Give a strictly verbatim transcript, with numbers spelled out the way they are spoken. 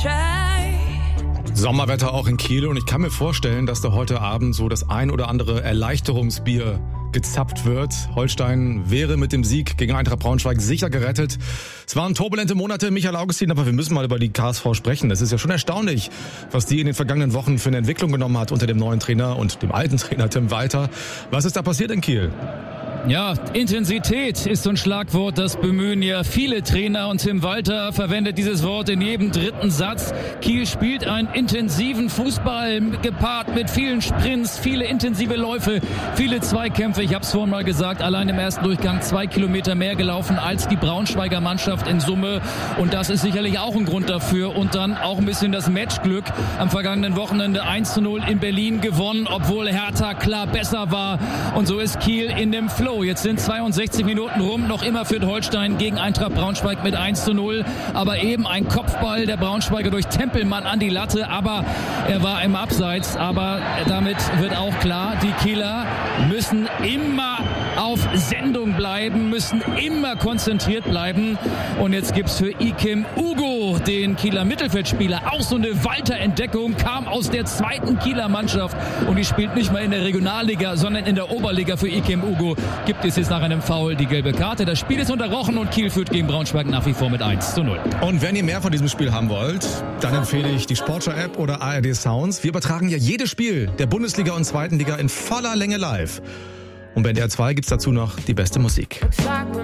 Sommerwetter auch in Kiel und ich kann mir vorstellen, dass da heute Abend so das ein oder andere Erleichterungsbier gezapft wird. Holstein wäre mit dem Sieg gegen Eintracht Braunschweig sicher gerettet. Es waren turbulente Monate, Michael Augustin, aber wir müssen mal über die K S V sprechen. Es ist ja schon erstaunlich, was die in den vergangenen Wochen für eine Entwicklung genommen hat unter dem neuen Trainer und dem alten Trainer Tim Walter. Was ist da passiert in Kiel? Ja, Intensität ist so ein Schlagwort, das bemühen ja viele Trainer und Tim Walter verwendet dieses Wort in jedem dritten Satz. Kiel spielt einen intensiven Fußball, gepaart mit vielen Sprints, viele intensive Läufe, viele Zweikämpfe. Ich habe es vorhin mal gesagt, allein im ersten Durchgang zwei Kilometer mehr gelaufen als die Braunschweiger Mannschaft in Summe. Und das ist sicherlich auch ein Grund dafür. Und dann auch ein bisschen das Matchglück. Am vergangenen Wochenende eins zu null in Berlin gewonnen, obwohl Hertha klar besser war. Und so ist Kiel in dem Flow. Jetzt sind zweiundsechzig Minuten rum, noch immer führt Holstein gegen Eintracht Braunschweig mit eins zu null. Aber eben ein Kopfball der Braunschweiger durch Tempelmann an die Latte, aber er war im Abseits. Aber damit wird auch klar, die Kieler müssen immer auf Sendung bleiben, müssen immer konzentriert bleiben. Und jetzt gibt's für Ikem Ugo, den Kieler Mittelfeldspieler, auch so eine Walter-Entdeckung, kam aus der zweiten Kieler Mannschaft und die spielt nicht mal in der Regionalliga, sondern in der Oberliga. Für Ikem Ugo gibt es jetzt nach einem Foul die gelbe Karte. Das Spiel ist unterbrochen und Kiel führt gegen Braunschweig nach wie vor mit eins zu null. Und wenn ihr mehr von diesem Spiel haben wollt, dann empfehle ich die Sportschau-App oder A R D Sounds. Wir übertragen ja jedes Spiel der Bundesliga und zweiten Liga in voller Länge live. Und bei D R zwei gibt's dazu noch die beste Musik.